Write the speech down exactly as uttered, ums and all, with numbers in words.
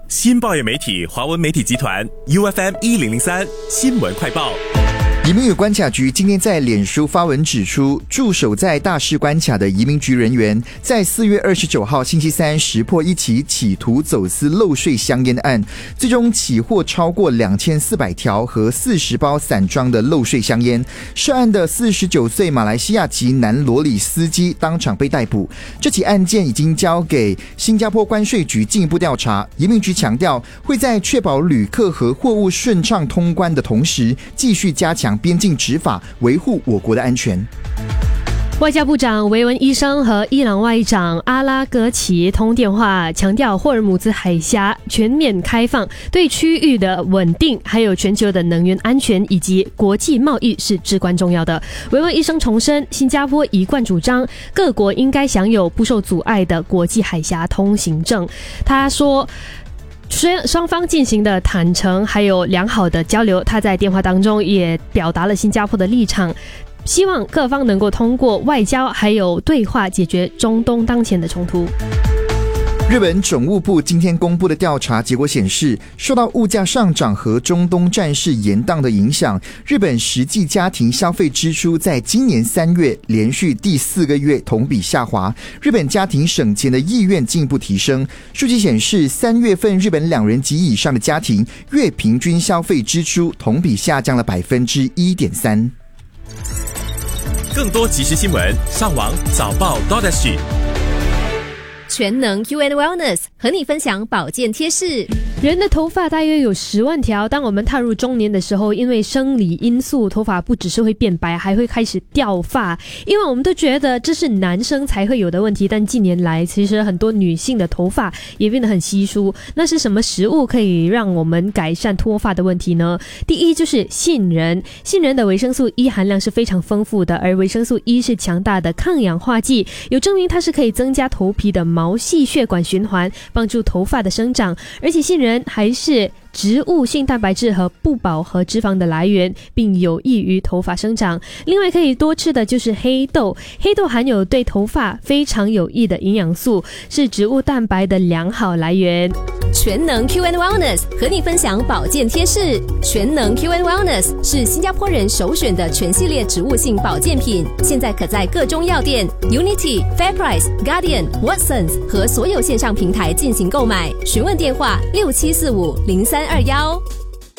新报业媒体华文媒体集团 U F M 一零零三新闻快报。 移民与关卡局今天在脸书发文指出，驻守在大使关卡的移民局人员在四月二十九号星期三识破一起企图走私漏税香烟案，最终起获超过两千四百条和四十包散装的漏税香烟。涉案的四十九岁马来西亚籍男罗里司机当场被逮捕。这起案件已经交给新加坡关税局进一步调查。移民局强调，会在确保旅客和货物顺畅通关的同时，继续加强边境执法，维护我国的安全。 外交部长维文医生和伊朗外长阿拉格齐通电话，强调霍尔姆兹海峡全面开放对区域的稳定，还有全球的能源安全以及国际贸易是至关重要的。维文医生重申，新加坡一贯主张各国应该享有不受阻碍的国际海峡通行证。他说，双方进行的坦诚还有良好的交流，他在电话当中也表达了新加坡的立场，希望各方能够通过外交还有对话解决中东当前的冲突。 日本总务部今天公布的调查结果显示，受到物价上涨和中东战事延宕的影响，日本实际家庭消费支出在今年三月连续第四个月同比下滑，日本家庭省钱的意愿进一步提升。数据显示，三月份日本两人及以上的家庭月平均消费支出同比下降了百分之一点三。 更多即时新闻，上网早报 .sg。 全能 U and Wellness 和你分享保健贴士。 人的头发大约有十万条，当我们踏入中年的时候，因为生理因素，头发不只是会变白，还会开始掉发。因为我们都觉得这是男生才会有的问题，但近年来其实很多女性的头发也变得很稀疏。那是什么食物可以让我们改善脱发的问题呢？第一就是杏仁，杏仁的维生素 E 含量是非常丰富的，而维生素 E 是强大的抗氧化剂，有证明它是可以增加头皮的毛细血管循环，帮助头发的生长。而且杏仁还是植物性蛋白质和不饱和脂肪的来源，并有益于头发生长。另外可以多吃的就是黑豆，黑豆含有对头发非常有益的营养素，是植物蛋白的良好来源。 全能 Q and Wellness 和你分享保健贴士。全能 Q and Wellness 是新加坡人首选的全系列植物性保健品，现在可在各中药店 Unity、Fairprice、Guardian、Watsons 和所有线上平台进行购买。询问电话六七四五零三二幺。